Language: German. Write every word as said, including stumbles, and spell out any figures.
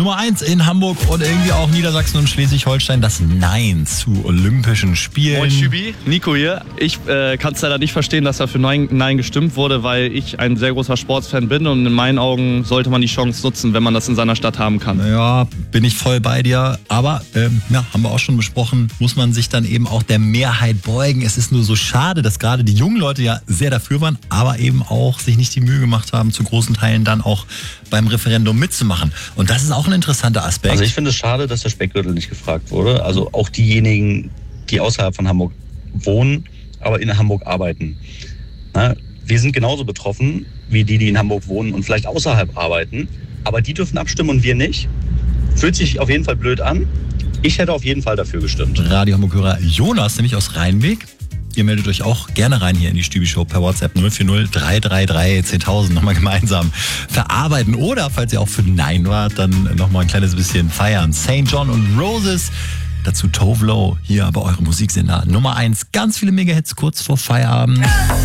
Nummer eins in Hamburg und irgendwie auch Niedersachsen und Schleswig-Holstein, das Nein zu Olympischen Spielen. Moin Schübi, Nico hier. Ich äh, kann es leider nicht verstehen, dass da für Nein, Nein gestimmt wurde, weil ich ein sehr großer Sportsfan bin und in meinen Augen sollte man die Chance nutzen, wenn man das in seiner Stadt haben kann. Ja, bin ich voll bei dir. Aber, ähm, ja, haben wir auch schon besprochen, muss man sich dann eben auch der Mehrheit beugen. Es ist nur so schade, dass gerade die jungen Leute ja sehr dafür waren, aber eben auch sich nicht die Mühe gemacht haben, zu großen Teilen dann auch beim Referendum mitzumachen. Und das ist auch ein interessanter Aspekt. Also ich finde es schade, dass der Speckgürtel nicht gefragt wurde. Also auch diejenigen, die außerhalb von Hamburg wohnen, aber in Hamburg arbeiten. Na, wir sind genauso betroffen wie die, die in Hamburg wohnen und vielleicht außerhalb arbeiten. Aber die dürfen abstimmen und wir nicht. Fühlt sich auf jeden Fall blöd an. Ich hätte auf jeden Fall dafür gestimmt. Radio Hamburg-Hörer Jonas, nämlich aus Rheinweg. Ihr meldet euch auch gerne rein hier in die Stübi-Show per WhatsApp null vier null drei drei drei zehntausend. Nochmal gemeinsam verarbeiten. Oder, falls ihr auch für Nein wart, dann nochmal ein kleines bisschen feiern. Saint John und Roses. Dazu Tove Lo hier bei eurem Musiksender Nummer eins. Ganz viele Megahits kurz vor Feierabend.